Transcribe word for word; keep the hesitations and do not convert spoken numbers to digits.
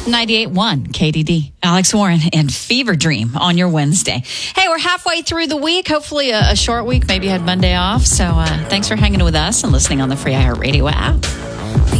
ninety-eight point one K D D. Alex Warren and Fever Dream on your Wednesday. Hey, we're halfway through the week. Hopefully a, a short week. Maybe you had Monday off. So uh, thanks for hanging with us and listening on the free iHeartRadio app.